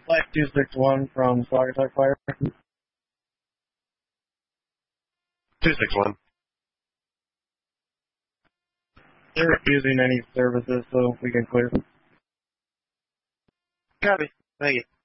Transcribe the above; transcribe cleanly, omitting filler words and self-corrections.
Flight 261 from Saugatuck Fire. 261. They're refusing any services, so we can clear. Copy. Thank you.